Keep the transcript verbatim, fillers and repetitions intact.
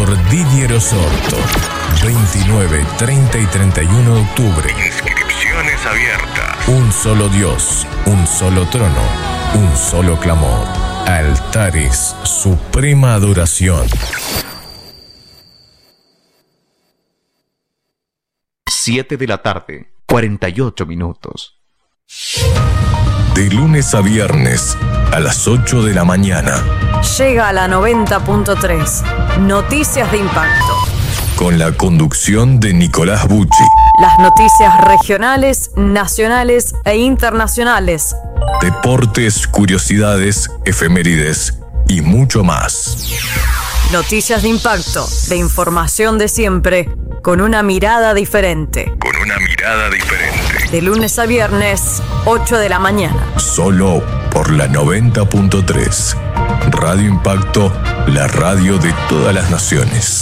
Didier Osorto. veintinueve, treinta y treinta y uno de octubre. Inscripciones abiertas. Un solo Dios, un solo trono, un solo clamor. Altares, suprema adoración. siete de la tarde, cuarenta y ocho minutos. De lunes a viernes, a las ocho de la mañana. Llega a la noventa punto tres. Noticias de impacto. Con la conducción de Nicolás Bucci. Las noticias regionales, nacionales e internacionales. Deportes, curiosidades, efemérides y mucho más. Noticias de impacto, de información de siempre, con una mirada diferente. Con una mirada diferente. De lunes a viernes, ocho de la mañana. Solo por la noventa punto tres. Radio Impacto, la radio de todas las naciones.